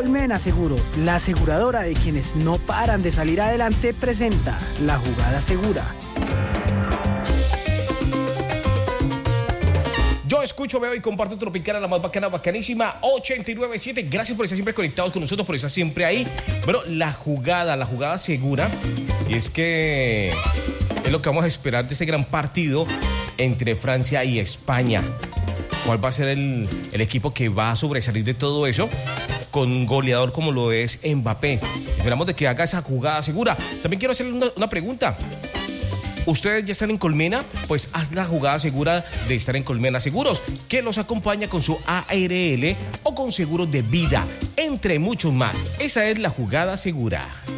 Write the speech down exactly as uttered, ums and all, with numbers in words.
Colmena Seguros, la aseguradora de quienes no paran de salir adelante, presenta La Jugada Segura. Yo escucho, veo y comparto Tropicana, la más bacana, bacanísima, ochenta y nueve punto siete. Gracias por estar siempre conectados con nosotros, por estar siempre ahí. Bueno, la jugada, la jugada segura. Y es que es lo que vamos a esperar de este gran partido entre Francia y España. ¿Cuál va a ser el, el equipo que va a sobresalir de todo eso? Con un goleador como lo es Mbappé. Esperamos de que haga esa jugada segura. También quiero hacerle una, una pregunta. ¿Ustedes ya están en Colmena? Pues haz la jugada segura de estar en Colmena Seguros, que los acompaña con su A R L o con seguros de vida, entre muchos más. Esa es la jugada segura.